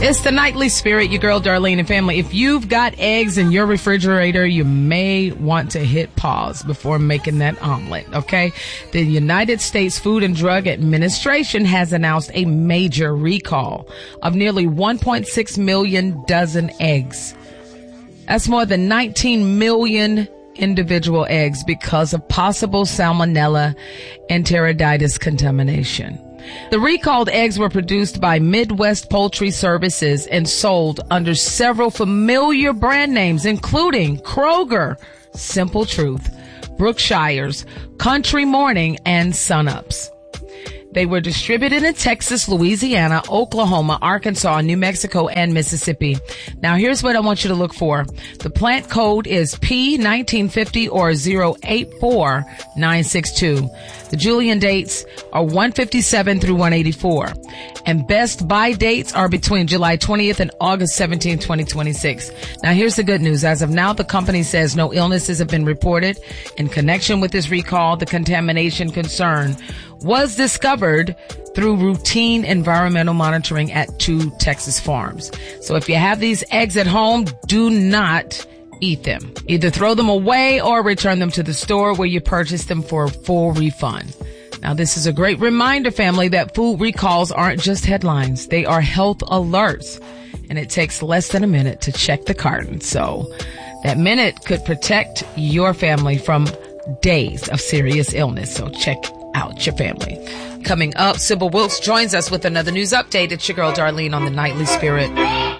It's the Nightly Spirit, your girl Darlene and family. If you've got eggs in your refrigerator, you may want to hit pause before making that omelet, okay? The United States Food and Drug Administration has announced a major recall of nearly 1.6 million dozen eggs. That's more than 19 million individual eggs because of possible salmonella and enteritis contamination. The recalled eggs were produced by Midwest Poultry Services and sold under several familiar brand names, including Kroger, Simple Truth, Brookshire's, Country Morning, and Sunups. They were distributed in Texas, Louisiana, Oklahoma, Arkansas, New Mexico, and Mississippi. Now, here's what I want you to look for. The plant code is P1950 or 084962. The Julian dates are 157 through 184. And best buy dates are between July 20th and August 17th, 2026. Now, here's the good news. As of now, the company says no illnesses have been reported in connection with this recall. The contamination concern was discovered through routine environmental monitoring at 2 Texas farms. So if you have these eggs at home, do not eat them. Either throw them away or return them to the store where you purchased them for a full refund. Now, this is a great reminder, family, that food recalls aren't just headlines. They are health alerts, and it takes less than a minute to check the carton. So that minute could protect your family from days of serious illness. So check out your family. Coming up, Sybil Wilkes joins us with another news update. It's your girl Darlene on the Nightly Spirit.